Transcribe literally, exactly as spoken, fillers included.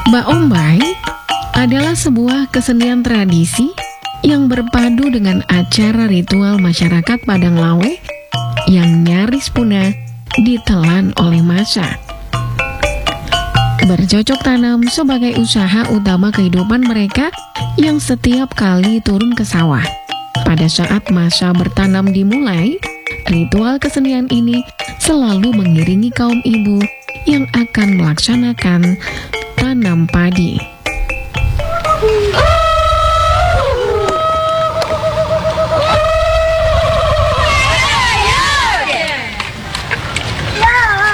Baombay adalah sebuah kesenian tradisi yang berpadu dengan acara ritual masyarakat Padang Lawe yang nyaris punah ditelan oleh masa. Bercocok tanam sebagai usaha utama kehidupan mereka yang setiap kali turun ke sawah. Pada saat masa bertanam dimulai, ritual kesenian ini selalu mengiringi kaum ibu yang akan melaksanakan tanam padi.